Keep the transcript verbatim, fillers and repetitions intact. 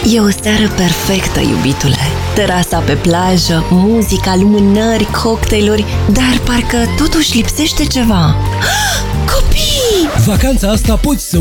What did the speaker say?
E o seară perfectă, iubitule. Terasa pe plajă, muzica, lumânări, cocktailuri, dar parcă totuși lipsește ceva. Copii! Vacanța asta poți să